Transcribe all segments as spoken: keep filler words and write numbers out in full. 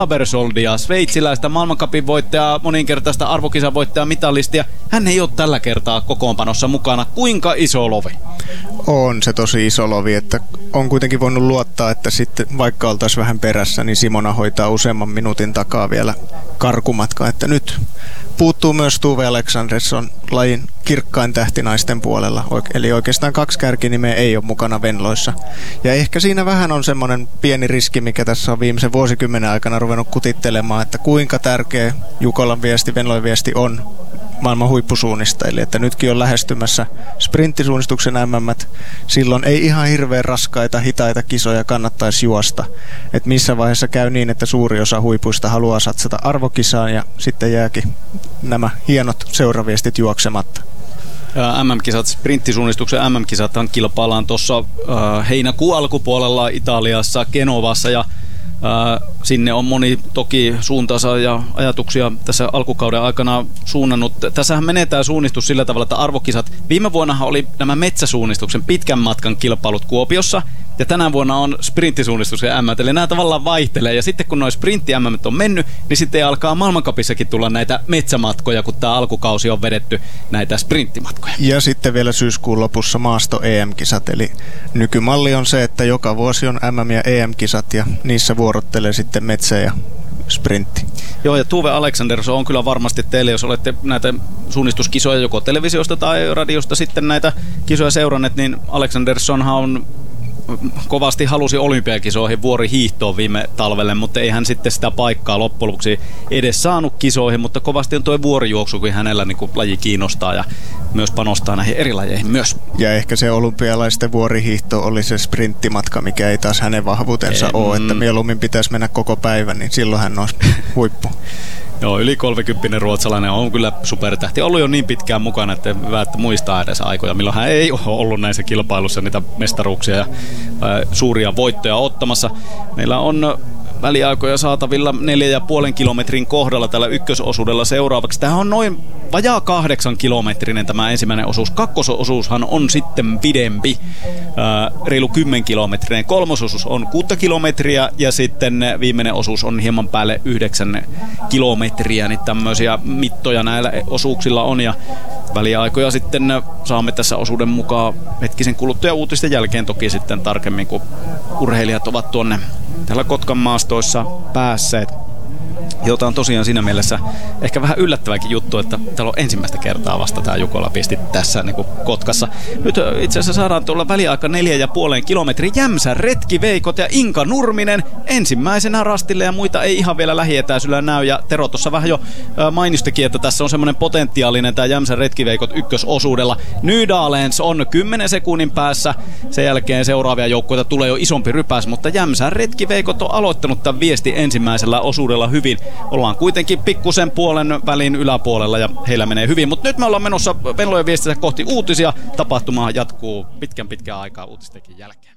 Habersoldia, sveitsiläistä maailmancupin voittajaa, moninkertaista arvokisan voittajaa, mitalistia. Hän ei ole tällä kertaa kokoonpanossa mukana. Kuinka iso lovi? On se tosi iso lovi, että on kuitenkin voinut luottaa, että sitten vaikka oltaisiin vähän perässä, niin Simona hoitaa useamman minuutin takaa vielä karkumatka. Että nyt puuttuu myös Tuve Alexandersson, lajin kirkkain tähti naisten puolella. Eli oikeastaan kaksi kärkinimeä ei ole mukana Venloissa. Ja ehkä siinä vähän on semmoinen pieni riski, mikä tässä on viimeisen vuosikymmenen aikana ruvennut kutittelemaan, että kuinka tärkeä Jukolan viesti, Venloin viesti on maailman huippusuunnistajille, että nytkin on lähestymässä sprinttisuunnistuksen M M:t. Silloin ei ihan hirveän raskaita, hitaita kisoja kannattaisi juosta. Että missä vaiheessa käy niin, että suuri osa huipuista haluaa satsata arvokisaan ja sitten jääkin nämä hienot seuraviestit juoksematta. M M-kisat, sprinttisuunnistuksen M M-kisathan kilpaillaan tuossa äh, heinäkuun alkupuolella Italiassa, Genovassa ja Äh, sinne on moni toki suuntaansa ja ajatuksia tässä alkukauden aikana suunnannut. Tässähän menee tämä suunnistus sillä tavalla, että arvokisat. Viime vuonnahan oli nämä metsäsuunnistuksen pitkän matkan kilpailut Kuopiossa ja tänä vuonna on sprinttisuunnistuksen M M. Eli nämä tavallaan vaihtelee ja sitten kun nuo sprintti M M on mennyt, niin sitten alkaa maailmancupissakin tulla näitä metsämatkoja, kun tämä alkukausi on vedetty näitä sprinttimatkoja. Ja sitten vielä syyskuun lopussa maasto E M-kisat, eli nykymalli on se, että joka vuosi on M M- ja E M-kisat ja niissä vuorottelee sitten metsä ja sprintti. Joo, ja Tuve Alexandersson on kyllä varmasti teille, jos olette näitä suunnistuskisoja joko televisiosta tai radiosta sitten näitä kisoja seuranneet, niin Alexanderssonhan on kovasti halusi olympiakisoihin vuorihiihtoon viime talvelle, mutta ei hän sitten sitä paikkaa loppujen lopuksi edes saanut kisoihin, mutta kovasti on tuo vuorijuoksu, kun hänellä niin kuin laji kiinnostaa ja myös panostaa näihin eri lajeihin myös. Ja ehkä se olympialaisten vuorihiihto oli se sprinttimatka, mikä ei taas hänen vahvuutensa en... ole, että mieluummin pitäisi mennä koko päivän, niin silloin hän olisi huippu. Joo, yli kolmekymppinen ruotsalainen on kyllä supertähti. Ollut jo niin pitkään mukana, että hyvä, että muistaa edes aikoja, milloin hän ei ole ollut näissä kilpailussa niitä mestaruuksia ja ää, suuria voittoja ottamassa. Meillä on väliaikoja saatavilla neljä ja puolen kilometrin kohdalla tällä ykkösosuudella seuraavaksi. Tämähän on noin vajaa kahdeksan kilometrinen tämä ensimmäinen osuus. Kakkososuushan on sitten pidempi, ää, reilu kymmen kilometrinen. Kolmososuus on kuutta kilometriä ja sitten viimeinen osuus on hieman päälle yhdeksän kilometriä. Niin tämmöisiä mittoja näillä osuuksilla on ja väliaikoja sitten saamme tässä osuuden mukaan hetkisen kuluttua uutisten jälkeen toki sitten tarkemmin, kun urheilijat ovat tuonne täällä Kotkan maastoissa päässeet. Jota on tosiaan siinä mielessä ehkä vähän yllättäväkin juttu, että täällä on ensimmäistä kertaa vasta tämä Jukola pisti tässä niin kuin Kotkassa. Nyt itse asiassa saadaan tuolla väliaika neljä ja puolen kilometri Jämsän retkiveikot ja Inka Nurminen ensimmäisenä rastille ja muita ei ihan vielä lähietäisyydellä näy. Ja Tero tuossa vähän jo mainistikin, että tässä on semmoinen potentiaalinen tämä Jämsän retkiveikot ykkösosuudella. Nydalens on kymmenen sekunnin päässä. Sen jälkeen seuraavia joukkoita tulee jo isompi rypäs, mutta Jämsän retkiveikot on aloittanut tämän viesti ensimmäisellä osuudella hyvin. Ollaan kuitenkin pikkusen puolen välin yläpuolella ja heillä menee hyvin, mutta nyt me ollaan menossa Venlojen viestissä kohti uutisia. Tapahtuma jatkuu pitkän pitkän aikaa uutistekin jälkeen.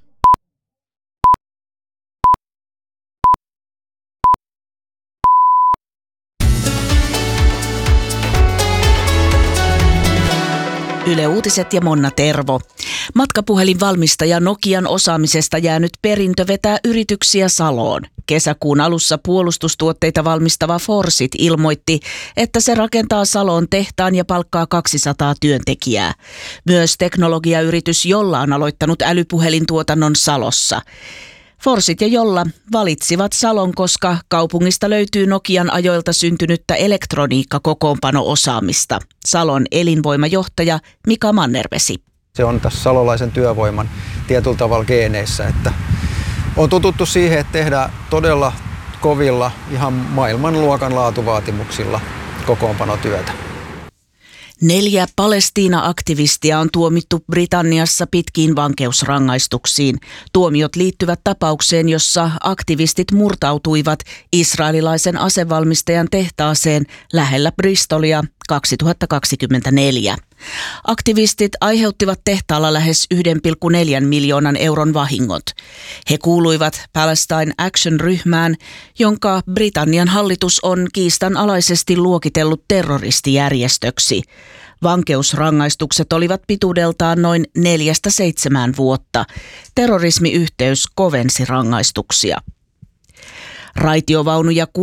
Yle Uutiset ja Monna Tervo. Matkapuhelinvalmistaja Nokian osaamisesta jäänyt perintö vetää yrityksiä Saloon. Kesäkuun alussa puolustustuotteita valmistava Forsit ilmoitti, että se rakentaa Saloon tehtaan ja palkkaa kaksisataa työntekijää. Myös teknologiayritys Jolla on aloittanut älypuhelintuotannon Salossa. Forsit ja Jolla valitsivat Salon, koska kaupungista löytyy Nokian ajoilta syntynyttä elektroniikka-kokoonpano-osaamista. Salon elinvoimajohtaja Mika Mannervesi. Se on tässä salolaisen työvoiman tietyllä tavalla geeneissä, että on tututtu siihen, että tehdään todella kovilla, ihan maailmanluokan laatuvaatimuksilla kokoonpanotyötä. Neljä Palestiina-aktivistia on tuomittu Britanniassa pitkiin vankeusrangaistuksiin. Tuomiot liittyvät tapaukseen, jossa aktivistit murtautuivat israelilaisen asevalmistajan tehtaaseen lähellä Bristolia kaksituhattakaksikymmentäneljä. Aktivistit aiheuttivat tehtaalla lähes yksi pilkku neljä miljoonan euron vahingot. He kuuluivat Palestine Action-ryhmään, jonka Britannian hallitus on kiistanalaisesti luokitellut terroristijärjestöksi. Vankeusrangaistukset olivat pituudeltaan noin neljästä seitsemään vuotta. Terrorismiyhteys kovensi rangaistuksia. Raitiovaunu ja